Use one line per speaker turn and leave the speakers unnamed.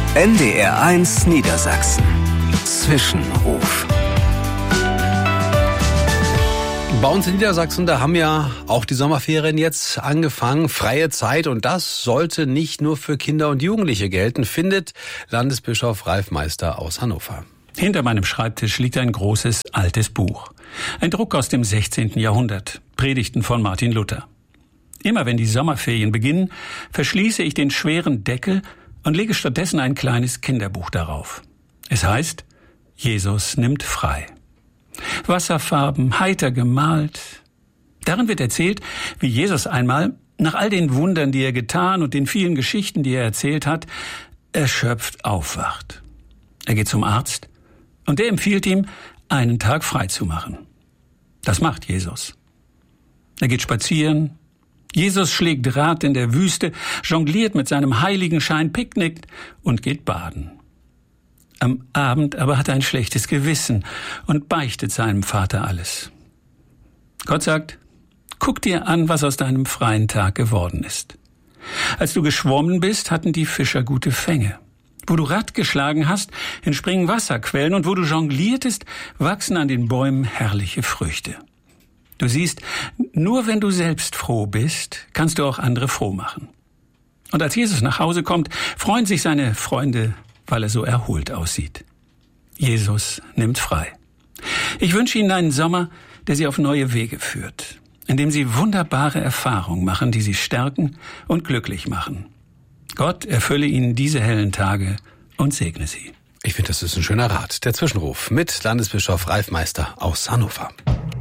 NDR1 Niedersachsen. Zwischenruf.
Bei uns in Niedersachsen, da haben ja auch die Sommerferien jetzt angefangen, freie Zeit, und das sollte nicht nur für Kinder und Jugendliche gelten, findet Landesbischof Ralf Meister aus Hannover.
Hinter meinem Schreibtisch liegt ein großes, altes Buch. Ein Druck aus dem 16. Jahrhundert. Predigten von Martin Luther. Immer wenn die Sommerferien beginnen, verschließe ich den schweren Deckel und lege stattdessen ein kleines Kinderbuch darauf. Es heißt, Jesus nimmt frei. Wasserfarben, heiter gemalt. Darin wird erzählt, wie Jesus einmal, nach all den Wundern, die er getan und den vielen Geschichten, die er erzählt hat, erschöpft aufwacht. Er geht zum Arzt und der empfiehlt ihm, einen Tag frei zu machen. Das macht Jesus. Er geht spazieren. Jesus schlägt Rad in der Wüste, jongliert mit seinem Heiligenschein, picknickt und geht baden. Am Abend aber hat er ein schlechtes Gewissen und beichtet seinem Vater alles. Gott sagt, guck dir an, was aus deinem freien Tag geworden ist. Als du geschwommen bist, hatten die Fischer gute Fänge. Wo du Rad geschlagen hast, entspringen Wasserquellen, und wo du jongliertest, wachsen an den Bäumen herrliche Früchte. Du siehst, nur wenn du selbst froh bist, kannst du auch andere froh machen. Und als Jesus nach Hause kommt, freuen sich seine Freunde, weil er so erholt aussieht. Jesus nimmt frei. Ich wünsche Ihnen einen Sommer, der Sie auf neue Wege führt, in dem Sie wunderbare Erfahrungen machen, die Sie stärken und glücklich machen. Gott erfülle Ihnen diese hellen Tage und segne Sie.
Ich finde, das ist ein schöner Rat. Der Zwischenruf mit Landesbischof Ralf Meister aus Hannover.